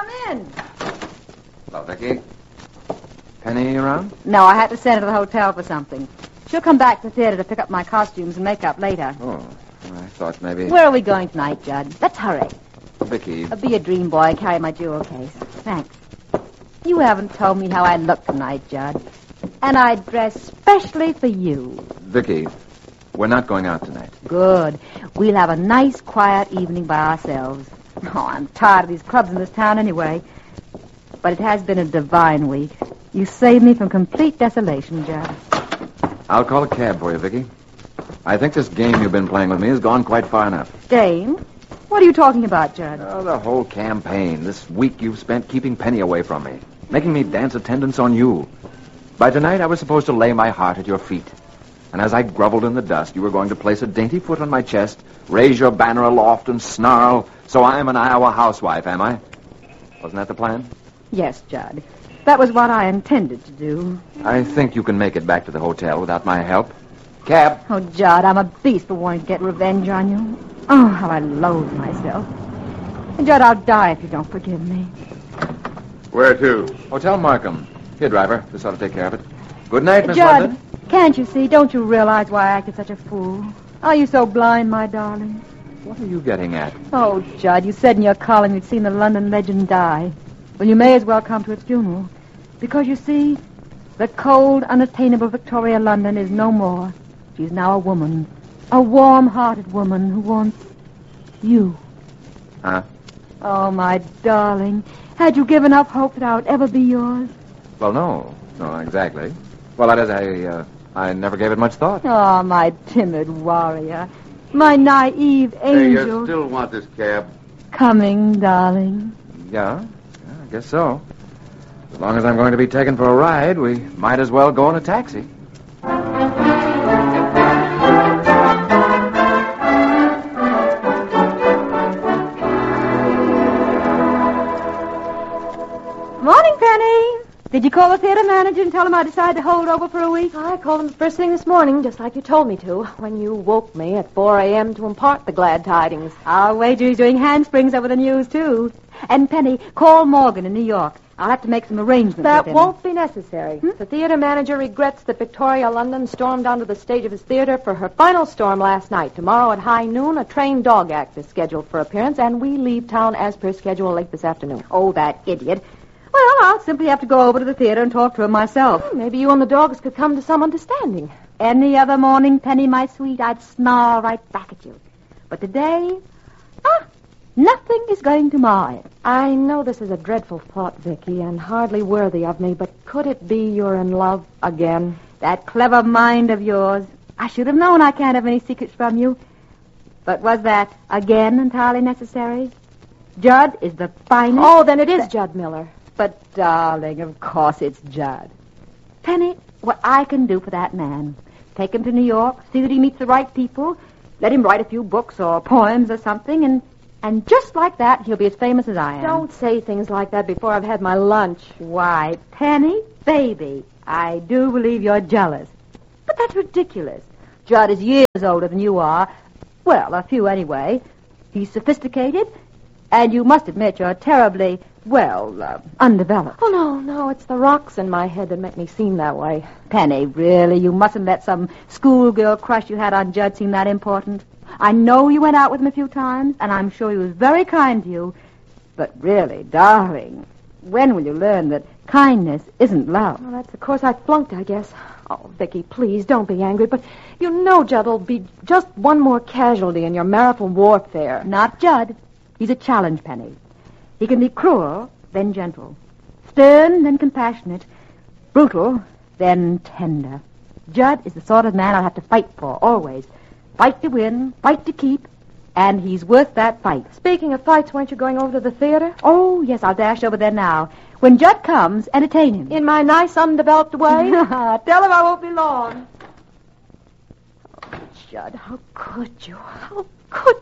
Come in. Hello, Vicky. Penny around? No, I had to send her to the hotel for something. She'll come back to the theater to pick up my costumes and makeup later. Oh, I thought maybe... Where are we going tonight, Judd? Let's hurry. Vicky... Be a dream boy. Carry my jewel case. Thanks. You haven't told me how I look tonight, Judd. And I dress specially for you. Vicky, we're not going out tonight. Good. We'll have a nice, quiet evening by ourselves. Oh, I'm tired of these clubs in this town anyway. But it has been a divine week. You saved me from complete desolation, Judd. I'll call a cab for you, Vicky. I think this game you've been playing with me has gone quite far enough. Game? What are you talking about, Judd? Oh, the whole campaign. This week you've spent keeping Penny away from me. Making me dance attendance on you. By tonight, I was supposed to lay my heart at your feet. And as I groveled in the dust, you were going to place a dainty foot on my chest, raise your banner aloft, and snarl, "So I'm an Iowa housewife, am I?" Wasn't that the plan? Yes, Judd. That was what I intended to do. I think you can make it back to the hotel without my help. Cab. Oh, Judd, I'm a beast for wanting to get revenge on you. Oh, how I loathe myself. And, Judd, I'll die if you don't forgive me. Where to? Hotel Markham. Here, driver. This ought to take care of it. Good night, Miss Judd, London. can't you see? Don't you realize why I acted such a fool? Are you so blind, my darling? What are you getting at? Oh, Judd, you said in your column you'd seen the London legend die. Well, you may as well come to its funeral. Because, you see, the cold, unattainable Victoria London is no more. She's now a woman. A warm-hearted woman who wants you. Huh? Oh, my darling. Had you given up hope that I would ever be yours? Well, no. No, exactly. Well, that is, I never gave it much thought. Oh, my timid warrior. My naive Hey, you angel. still want this cab? Coming, darling. Yeah, I guess so. As long as I'm going to be taken for a ride, we might as well go in a taxi. Morning, Penny. Did you call the theater manager and tell him I decided to hold over for a week? I called him first thing this morning, just like you told me to, when you woke me at 4 a.m. to impart the glad tidings. I'll wager he's doing handsprings over the news, too. And, Penny, call Morgan in New York. I'll have to make some arrangements That with him. won't be necessary. The theater manager regrets that Victoria London stormed onto the stage of his theater for her final storm last night. Tomorrow at high noon, a trained dog act is scheduled for appearance, and we leave town as per schedule late this afternoon. Oh, that idiot. Well, I'll simply have to go over to the theater and talk to him myself. Maybe you and the dogs could come to some understanding. Any other morning, Penny, my sweet, I'd snarl right back at you. But today, nothing is going to mar it. I know this is a dreadful thought, Vicky, and hardly worthy of me, but could it be you're in love again? That clever mind of yours. I should have known I can't have any secrets from you. But was that, again, entirely necessary? Judd is the finest... Oh, then it is Judd Miller. But, darling, of course it's Judd. Penny, what I can do for that man. Take him to New York, see that he meets the right people, let him write a few books or poems or something, and just like that, he'll be as famous as I am. Don't say things like that before I've had my lunch. Why, Penny, baby, I do believe you're jealous. But that's ridiculous. Judd is years older than you are. Well, a few anyway. He's sophisticated, and you must admit you're terribly... undeveloped. Oh, no, it's the rocks in my head that make me seem that way. Penny, really, you mustn't let some schoolgirl crush you had on Judd seem that important. I know you went out with him a few times, and I'm sure he was very kind to you. But really, darling, when will you learn that kindness isn't love? Well, that's the course I flunked, I guess. Oh, Vicky, please, don't be angry, but you know Judd'll be just one more casualty in your marital warfare. Not Judd. He's a challenge, Penny. He can be cruel, then gentle. Stern, then compassionate. Brutal, then tender. Judd is the sort of man I'll have to fight for, always. Fight to win, fight to keep, and he's worth that fight. Speaking of fights, weren't you going over to the theater? Oh, yes, I'll dash over there now. When Judd comes, entertain him. In my nice, undeveloped way? Tell him I won't be long. Oh, Judd, how could you? How could